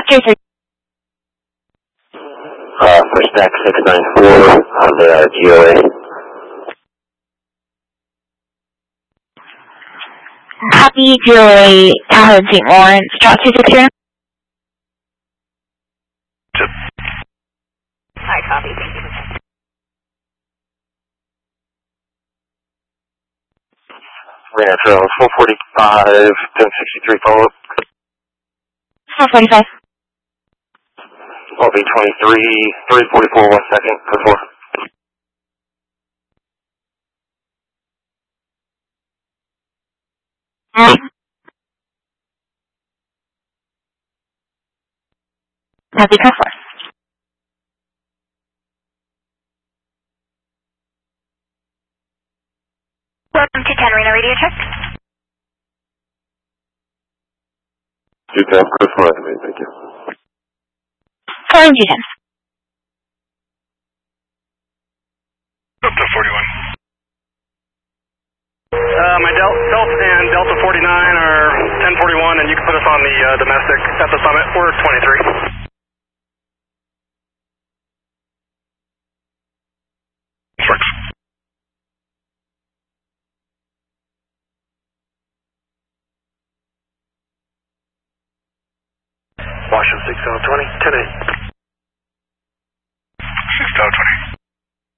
Jason. For stack 694 on the GOA. Copy, GOA, Tahoe St. Lawrence, drop 260. Hi, copy, thank you. Ran trail 445, 1063 follow up. 445. LV 23, 344, 1 second, code 4. Copy, code 4. Welcome to 10 Reno radio check. 210, code 4, thank you. Calling G10. Up to 41. My Delta and Delta 49 are 1041, and you can put us on the domestic at the summit. We're 23. Washington 6020, 10-8.